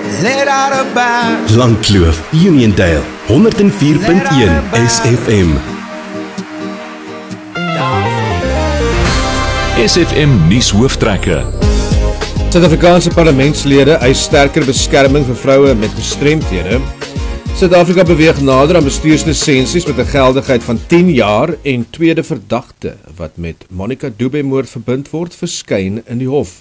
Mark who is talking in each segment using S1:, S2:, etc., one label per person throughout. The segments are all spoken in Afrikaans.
S1: let out a bash.
S2: Langkloof, Uniondale, 104.1 SFM.
S3: SFM nuus hooftrekke.
S4: Suid-Afrikaanse parlementslede eis sterker beskerming vir vroue met gestremthede. Suid-Afrika beweeg nader aan bestuurslisensies met 'n geldigheid van 10 jaar en tweede verdagte wat met Monica Dube-moord verbind word, verskyn in die hof.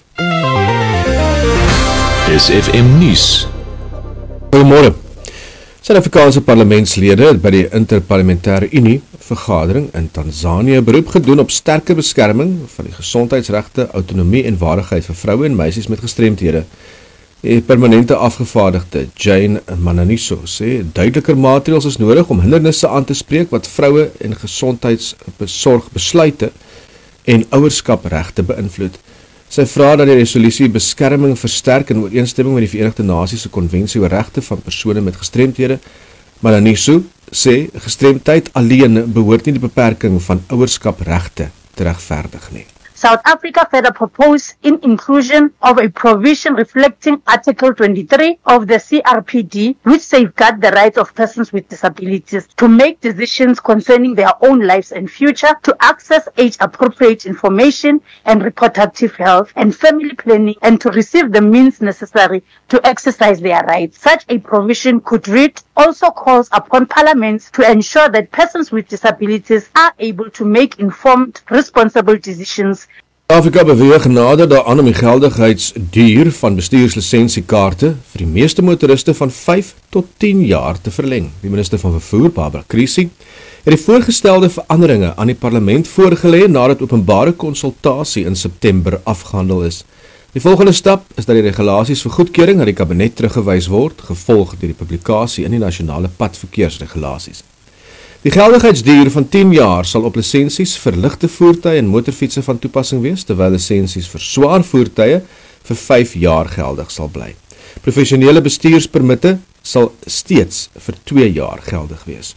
S3: SFM nuus.
S4: Goeiemôre. Suid-Afrikaanse parlementslede het by die Interparlementêre Unie vergadering in Tanzanië beroep gedoen op sterker beskerming van die gesondheidsregte, autonomie en waardigheid vir vroue en meisies met gestremthede. Die permanente afgevaardigde Jane Mananiso sê duideliker maatreëls is nodig om hindernisse aan te spreek wat vroue en gesondheidsorg besluite en ouerskapregte beïnvloed. Sy vra dat die resolusie beskerming versterk in ooreenstemming met die Verenigde Nasies se konvensie oor regte van persone met gestremthede. Mananiso sê gestremdheid alleen behoort nie die beperking van ouerskapregte te regverdig nie.
S5: South Africa further proposed in inclusion of a provision reflecting Article 23 of the CRPD, which safeguard the rights of persons with disabilities to make decisions concerning their own lives and future, to access age-appropriate information and reproductive health and family planning, and to receive the means necessary to exercise their rights. Such a provision could read, also calls upon parliaments to ensure that persons with disabilities are able to make informed, responsible decisions.
S4: Afrika beweeg nader daaraan om die geldigheidsduur van bestuurslisensiekaarte vir die meeste motoriste van 5 tot 10 jaar te verleng. Die minister van vervoer, Barbara Creecy, het die voorgestelde veranderinge aan die parlement voorgelê nadat openbare konsultasie in September afgehandel is. Die volgende stap is dat die regulasies vir goedkeuring aan die kabinet teruggewys word, gevolg deur die publikasie in die nasionale padverkeersregulasies. Die geldigheidsduur van 10 jaar sal op lisensies vir ligte voertuie en motorfietsse van toepassing wees, terwyl lisensies vir swaar voertuie vir 5 jaar geldig sal bly. Professionele bestuurspermitte sal steeds vir 2 jaar geldig wees.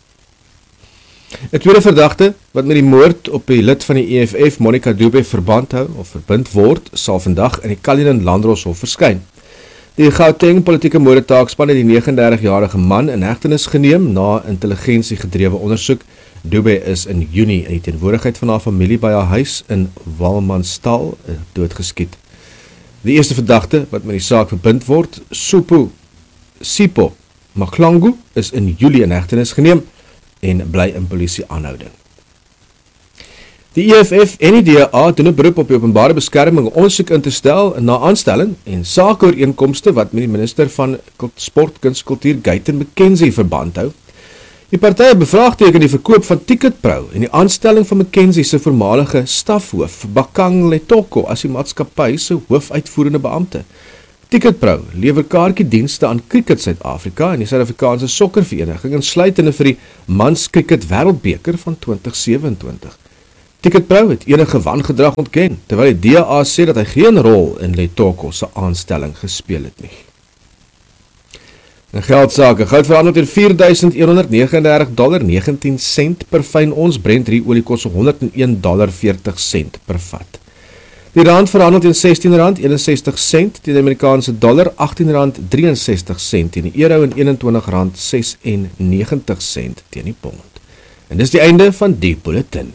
S4: 'n tweede verdagte wat met die moord op die lid van die EFF, Monica Dube, verband hou of verbind word, sal vandag in die Cullinan Landdroshof verskyn. Die Gauteng politieke moordtaakspan het die 39-jarige man in hegtenis geneem na intelligensiegedrewe ondersoek. Dube is in Junie in die teenwoordigheid van haar familie by haar huis in Walmanstal doodgeskiet. Die eerste verdagte wat met die saak verbind word, Sipho Mahlangu, is in Julie in hegtenis geneem en bly in polisieaanhouding. Die EFF en die DA doen 'n beroep op die openbare beskerming om ondersoek in te stel na aanstelling en sakeooreenkomste wat met die minister van Sport, Kuns, Kultuur, Guyton McKenzie verband hou. Die partye bevraagteken die verkoop van Ticketpro en die aanstelling van McKenzie se voormalige stafhoof, Bakang Letoko, as die maatskappy se hoofuitvoerende beampte. Ticketpro lewer kaartjiedienste aan Cricket Suid-Afrika en die Suid-Afrikaanse sokkervereniging insluitende vir die Mans Cricket Wêreldbeker van 2027. Ticketpro het enige wangedrag ontken, terwyl die DA sê dat hy geen rol in Letoko se aanstelling gespeel het nie. In geldsake, goud verhandel teen $4,139.19 per fyn ons, Brent-olie kos $101.40 per vat. Die rand verhandel teen R16.61 teen die Amerikaanse dollar, $18.63 teen die euro en $21.96 teen die pond. En dis die einde van die bulletin.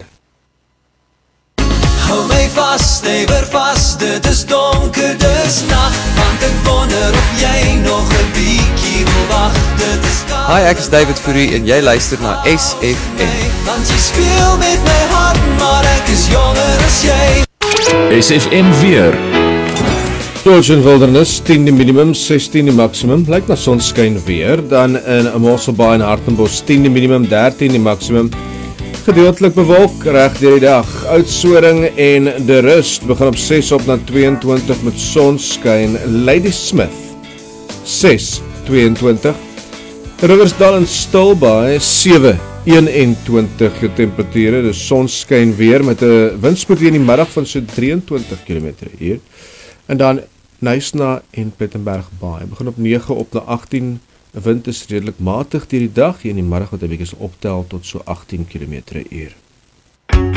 S1: Hou my vas, stewig vas, dit is donker, dis nag, want ek wonder of jy nog 'n bietjie wil wag, dit is koud.
S6: Hi, ek is David Fourie en jy luister na SFM.
S1: Want jy speel met my hart, maar ek is jonger as jy.
S3: SFM weer.
S4: George en Wildernis, 10 die minimum, 16 die maximum, lyk na sonskyn weer, dan in Mosselbaai en Hartenbos, 10 die minimum, 13 die maximum, gedeeltelik bewolk reg deur die dag. Oudtshoorn en De Rust begin op 6 op na 22 met sonskyn. Ladysmith 6:22. Riversdal en Stilbaai 7:21 temperature. Dis sonskyn weer met 'n windspoed in die middag van so 23 km/h. En dan Knysna en Plettenberg Baai begin op 9 op na 18. 'n Wind is redelik matig deur die dag, hier in die middag wat 'n bietjie optel tot so 18 km/h.